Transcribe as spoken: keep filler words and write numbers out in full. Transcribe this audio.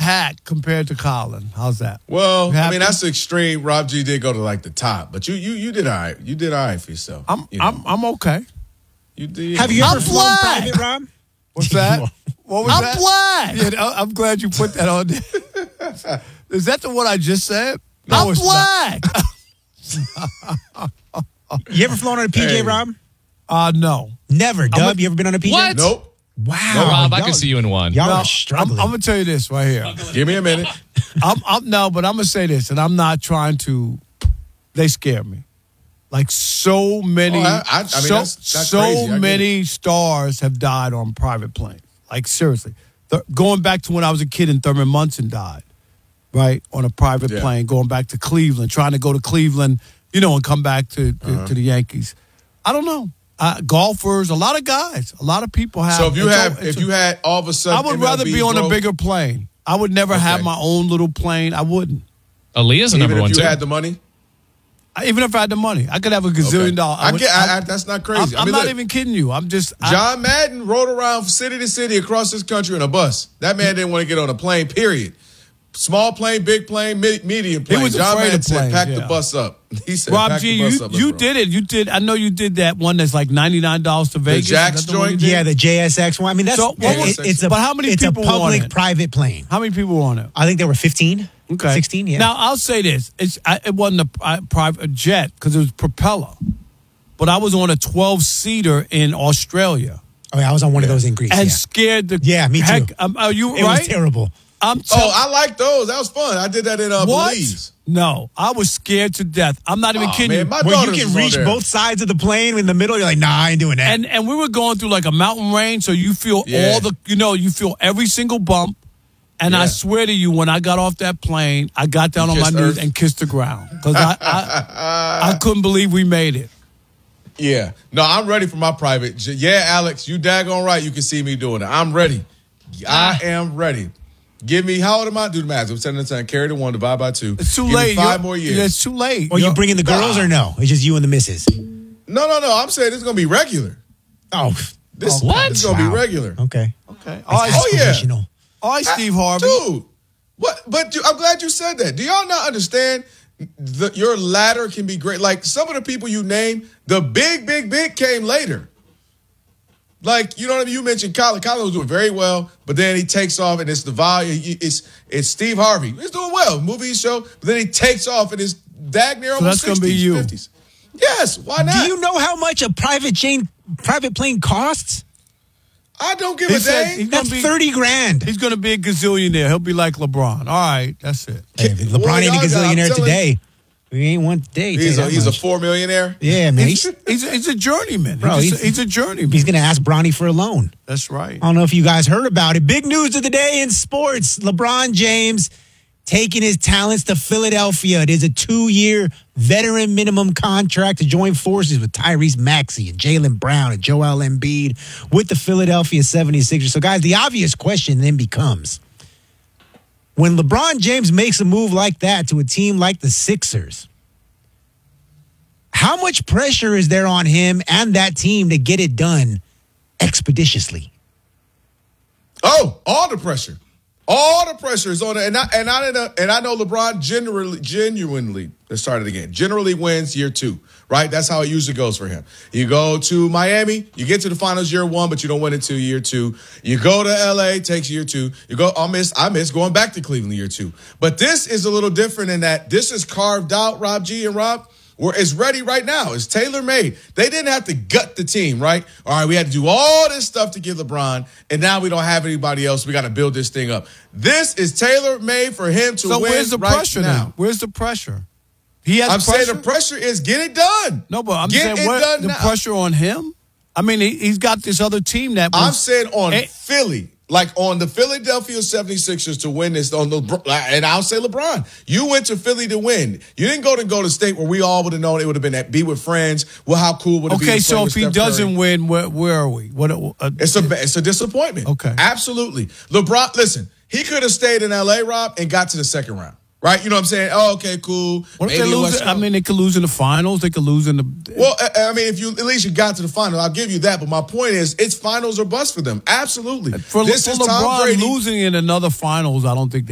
hat compared to Colin. How's that? Well, I mean that's extreme. Rob G did go to like the top, but you you you did all right. You did all right for yourself. I'm you know. I'm I'm okay. You did. Have you I'm ever flown black. private, Rob? What's that? What was I'm that? black. Yeah, I'm glad you put that on there. Is that the one I just said? No, I'm it's black. You ever flown on a P J, Hey. Rob? Uh, no. Never. Dub, you ever been on a P J? What? Nope. Wow. No, Rob, I y'all- can see you in one. Y'all No, are I'm, struggling. I'm gonna tell you this right here. Give me a minute. I'm, I'm no, but I'm gonna say this, and I'm not trying to. They scare me. Like so many, Oh, I- I- I mean, so, that's- that's so crazy. I get many stars have died on private planes. Like seriously, Th- going back to when I was a kid and Thurman Munson died, right, on a private Yeah. plane, going back to Cleveland, trying to go to Cleveland, you know, and come back to to, Uh-huh. to the Yankees. I don't know. Uh, golfers, a lot of guys, a lot of people have. So if you it's have, a- it's if a- you had all of a sudden, I would M L B rather be on a broke, bigger plane. I would never have Okay. my own little plane. I wouldn't. Aaliyah's a even number if one, you too. had the money. I, even if I had the money, I could have a gazillion Okay. dollars. I would- get. I, I, I'm- that's not crazy. I'm, I mean, not look, even kidding you. I'm just. I- John Madden rode around from city to city across this country in a bus. That man didn't want to get on a plane. Period. Small plane, big plane, me- medium plane. was John afraid Madden of said, planes, "Pack yeah. the bus up." He said, Rob "Pack G, the bus you, up." you let's roll." did it. You did. I know you did that one that's like ninety-nine dollars to Vegas. Jack's Is that the one you joint? did? Yeah, the J S X one. I mean, that's So, what it- was- it's a but how many it's people a were on public it? private plane. How many people were on it? I think there were fifteen. Okay, sixteen. Yeah. Now I'll say this: it's I, it wasn't a, pri- private jet because it was propeller, but I was on a twelve-seater in Australia oh, yeah, I was on one of those in Greece. and yeah. scared the Yeah, me too. heck. Um, are you It right? was terrible. I'm Oh, tell- I like those. That was fun. I did that in uh, what? Belize. No, I was scared to death. I'm not even Oh, kidding man, you. my Where you daughters can was on reach there. both sides of the plane in the middle. You're like, nah, I ain't doing that. And and we were going through like a mountain range, so you feel Yeah. all the you know you feel every single bump. And I Yeah. swear to you, when I got off that plane, I got down You on my kissed knees Earth? and kissed the ground because I, I I couldn't believe we made it. Yeah. No, I'm ready for my private. jet. Yeah, Alex, you daggone right. You can see me doing it. I'm ready. I am ready. Give me, how old am I? Do the math. I'm seven and ten. Carry the one, divide by two. It's too Give me late. five You're- more years. Yeah, it's too late. Or you You're- bringing the girls Nah. or no? It's just you and the missus. No, no, no. I'm saying it's going to be regular. Oh, This, What? this is going to Wow. be regular. okay. Okay. All right, Oh, yeah. Aspirational. all right, Steve Harvey. Dude, what? But you, I'm glad you said that. Do y'all not understand? The, your ladder can be great. Like some of the people you name, the big, big, big came later. Like, you know what I mean? You mentioned Colin. Colin was doing very well, but then he takes off and it's the volume. It's it's Steve Harvey. He's doing well, movie show, but then he takes off and it's dag near So almost that's gonna be sixties, you. fifties. Yes, why not? Do you know how much a private chain, private plane costs? I don't give He a said dang. he's gonna That's be thirty grand. he's gonna be a gazillionaire. He'll be like LeBron. All right, that's it. Hey, if LeBron Boy, ain't a y'all got- I'm gazillionaire telling today. We ain't one today. He's tell a you he's that a much. four millionaire. Yeah, man. He's, He's, he's, a, he's a journeyman. Bro, he's, he's- a, he's a journeyman. he's gonna ask Bronny for a loan. That's right. I don't know if you guys heard about it. Big news of the day in sports. LeBron James taking his talents to Philadelphia. It is a two-year veteran minimum contract to join forces with Tyrese Maxey and Jaylen Brown and Joel Embiid with the Philadelphia seventy-sixers. So, guys, the obvious question then becomes, when LeBron James makes a move like that to a team like the Sixers, how much pressure is there on him and that team to get it done expeditiously? Oh, all the pressure. All the pressure is on it. And I, and I, and I know LeBron generally, genuinely, let's start it again, generally wins year two, right? That's how it usually goes for him. You go to Miami, you get to the finals year one, but you don't win it till year two. You go to L A, takes year two. You go, I miss, I miss going back to Cleveland year two. But this is a little different in that this is carved out, Rob G and Rob, where it's ready right now. It's tailor-made. They didn't have to gut the team, right? All right, we had to do all this stuff to get LeBron, and now we don't have anybody else. We got to build this thing up. This is tailor-made for him to So win where's the right pressure now. then? Where's the pressure? He has I'm pressure. saying the pressure is get it done. No, but I'm get saying it what, done the now. pressure on him. I mean, he, he's got this other team that was, I'm saying on Eh, Philly, like on the Philadelphia seventy-sixers to win this. On the and I'll say LeBron, you went to Philly to win. You didn't go to Golden State where we all would have known it would have been at be with friends. Well, how cool would it be? Okay, to play so with if he Steph doesn't Curry? win, where, where are we? What? Uh, It's a it's a disappointment. Okay. Absolutely. LeBron, listen, he could have stayed in L A, Rob, and got to the second round. Right? You know what I'm saying? Oh, okay, cool. what if Maybe they in lose? West I mean, they could lose in the finals. They could lose in the. Well, I I mean, if you at least you got to the final, I'll give you that. But my point is, it's finals or bust for them. Absolutely. for, this for is Tom LeBron Brady. losing in another finals, I don't think